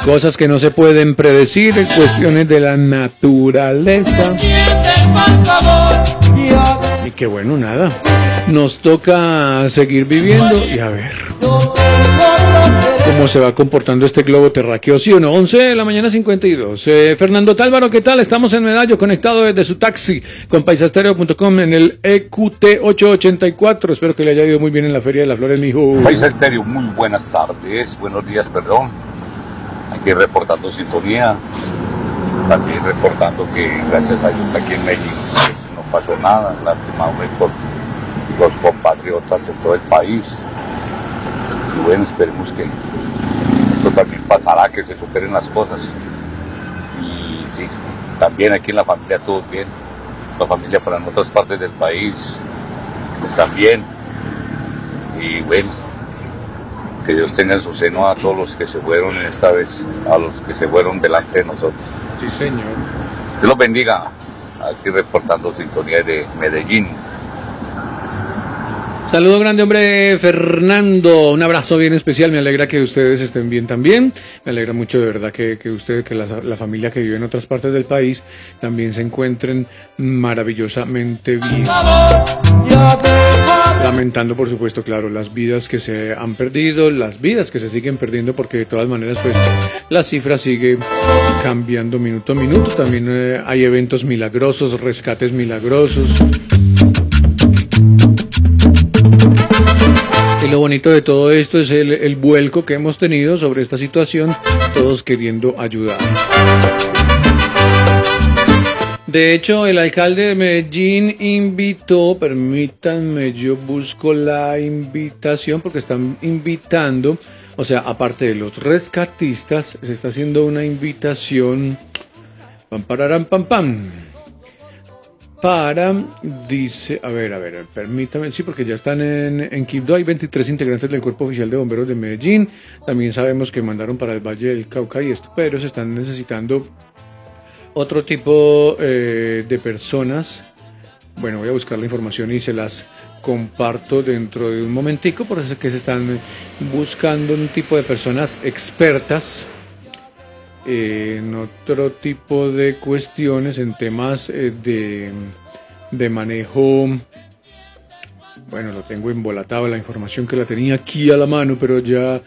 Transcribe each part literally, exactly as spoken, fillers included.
cosas que no se pueden predecir, cuestiones de la naturaleza. Y que bueno, nada, nos toca seguir viviendo y a ver cómo se va comportando este globo terráqueo, ¿sí o no? once de la mañana cincuenta y dos. Eh, Fernando Tálvaro, ¿qué tal? Estamos en Medallo, conectado desde su taxi con paisastereo punto com en el E Q T ochocientos ochenta y cuatro. Espero que le haya ido muy bien en la Feria de las Flores, mijo. Paisastereo, muy buenas tardes, buenos días, perdón. Aquí reportando sintonía. También reportando que gracias a Dios aquí en México pues, no pasó nada, lastimado por los compatriotas en todo el país. Y bueno, esperemos que esto también pasará, que se superen las cosas. Y sí, también aquí en la familia todos bien. La familia para en otras partes del país están bien. Y bueno, que Dios tenga en su seno a todos los que se fueron en esta vez, a los que se fueron delante de nosotros. Sí, señor. Dios los bendiga. Aquí reportando sintonía de Medellín. Saludo grande, hombre, Fernando. Un abrazo bien especial. Me alegra que ustedes estén bien también. Me alegra mucho de verdad que, que ustedes, que la, la familia que vive en otras partes del país también se encuentren maravillosamente bien. Lamentando, por supuesto, claro, las vidas que se han perdido, las vidas que se siguen perdiendo, porque de todas maneras, pues, la cifra sigue cambiando minuto a minuto. También eh, hay eventos milagrosos, rescates milagrosos. Y lo bonito de todo esto es el, el vuelco que hemos tenido sobre esta situación, todos queriendo ayudar. De hecho, el alcalde de Medellín invitó, permítanme, yo busco la invitación porque están invitando, o sea, aparte de los rescatistas, se está haciendo una invitación, pam, pararam, pam, pam. Para, dice, a ver, a ver, permítame, sí, porque ya están en, en Quibdó, hay veintitrés integrantes del Cuerpo Oficial de Bomberos de Medellín, también sabemos que mandaron para el Valle del Cauca y esto, pero se están necesitando otro tipo eh, de personas. Bueno, voy a buscar la información y se las comparto dentro de un momentico, por eso es que se están buscando un tipo de personas expertas en otro tipo de cuestiones, en temas eh, de, de manejo. Bueno, lo tengo embolatado, la información que la tenía aquí a la mano, pero ya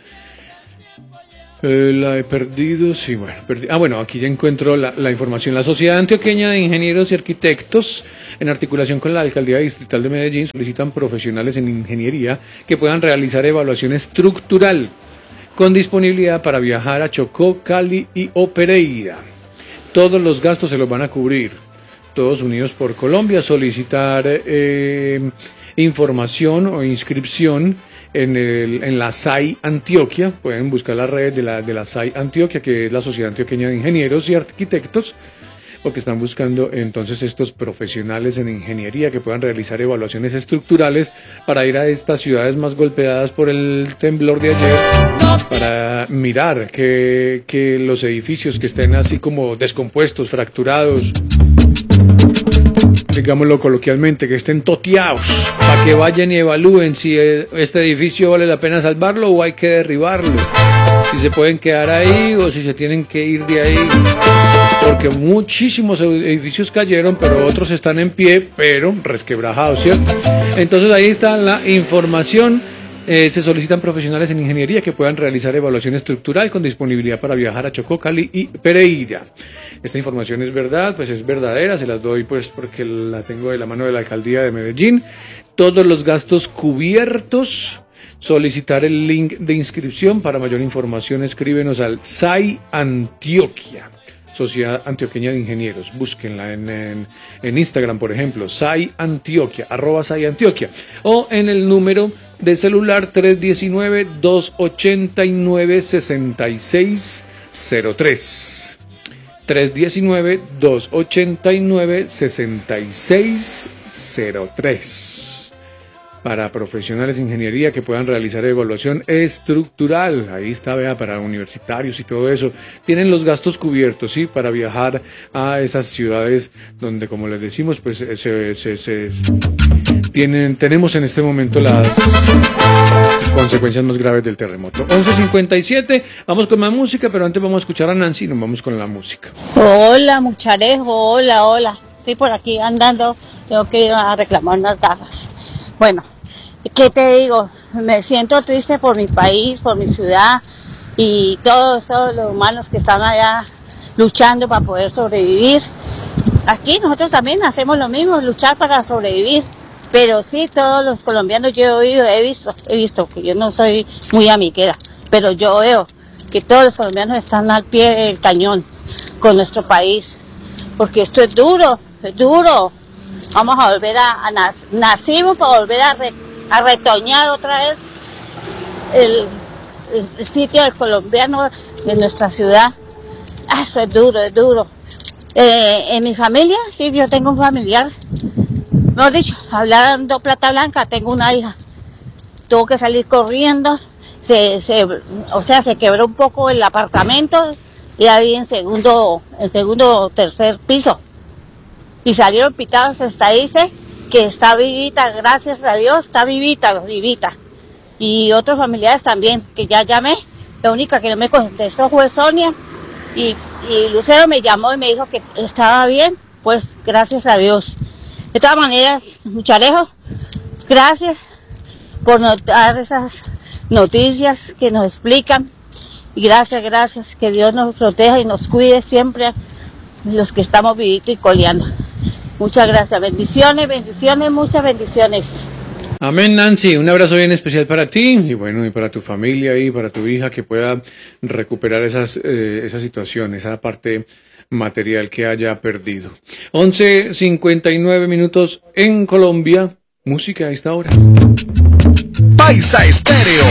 eh, la he perdido. Sí, bueno, perdí. Ah, bueno, aquí ya encuentro la, la información. La Sociedad Antioqueña de Ingenieros y Arquitectos, en articulación con la Alcaldía Distrital de Medellín, solicitan profesionales en ingeniería que puedan realizar evaluación estructural con disponibilidad para viajar a Chocó, Cali y o Pereira. Todos los gastos se los van a cubrir. Todos Unidos por Colombia. Solicitar eh, información o inscripción en, el, en la S A I Antioquia. Pueden buscar las redes de la, de la S A I Antioquia, que es la Sociedad Antioqueña de Ingenieros y Arquitectos, porque están buscando entonces estos profesionales en ingeniería que puedan realizar evaluaciones estructurales para ir a estas ciudades más golpeadas por el temblor de ayer, para mirar que, que los edificios que estén así como descompuestos, fracturados, digámoslo coloquialmente, que estén toteados, para que vayan y evalúen si este edificio vale la pena salvarlo o hay que derribarlo, si se pueden quedar ahí o si se tienen que ir de ahí, porque muchísimos edificios cayeron, pero otros están en pie, pero resquebrajados, ¿cierto? Entonces ahí está la información. Eh, se solicitan profesionales en ingeniería que puedan realizar evaluación estructural con disponibilidad para viajar a Chocó, Cali y Pereira. Esta información es verdad, pues es verdadera, se las doy pues porque la tengo de la mano de la Alcaldía de Medellín. Todos los gastos cubiertos. Solicitar el link de inscripción. Para mayor información escríbenos al S A I Antioquia, Sociedad Antioqueña de Ingenieros. Búsquenla en, en, en Instagram, por ejemplo, S A I Antioquia, arroba S A I Antioquia, o en el número de celular tres uno nueve, dos ocho nueve, seis seis cero tres. tres uno nueve, dos ocho nueve, seis seis cero tres. Para profesionales de ingeniería que puedan realizar evaluación estructural. Ahí está, vea, para universitarios y todo eso. Tienen los gastos cubiertos, ¿sí? Para viajar a esas ciudades donde, como les decimos, pues se, se, se, se tienen, tenemos en este momento las consecuencias más graves del terremoto. once cincuenta y siete, vamos con más música, pero antes vamos a escuchar a Nancy y nos vamos con la música. Hola, mucharejo, hola, hola. Estoy por aquí andando, tengo que ir a reclamar unas gafas. Bueno, ¿qué te digo? Me siento triste por mi país, por mi ciudad y todos, todos los humanos que están allá luchando para poder sobrevivir. Aquí nosotros también hacemos lo mismo, luchar para sobrevivir. Pero sí, todos los colombianos yo he oído, he visto, he visto que yo no soy muy amiguera, pero yo veo que todos los colombianos están al pie del cañón con nuestro país, porque esto es duro, es duro. Vamos a volver a, a nac, nacimos para volver a, re, a retoñar otra vez el, el, el sitio del colombiano de nuestra ciudad. Ah, eso es duro, es duro. Eh, en mi familia, sí, yo tengo un familiar, mejor dicho, hablando plata blanca, tengo una hija, tuvo que salir corriendo, se, se, o sea, se quebró un poco el apartamento y ahí en segundo, en segundo o tercer piso, y salieron pitados, hasta dice que está vivita, gracias a Dios, está vivita, vivita, y otros familiares también, que ya llamé, la única que no me contestó fue Sonia, y, y Lucero me llamó y me dijo que estaba bien, pues gracias a Dios. De todas maneras, Mucharejo, gracias por dar esas noticias que nos explican. Y gracias, gracias, que Dios nos proteja y nos cuide siempre los que estamos vivitos y coleando. Muchas gracias, bendiciones, bendiciones, muchas bendiciones. Amén, Nancy, un abrazo bien especial para ti y bueno, y para tu familia y para tu hija, que pueda recuperar esas, eh, esa situación, esa parte material que haya perdido. once cincuenta y nueve minutos en Colombia. Música a esta hora. Paisa Estéreo.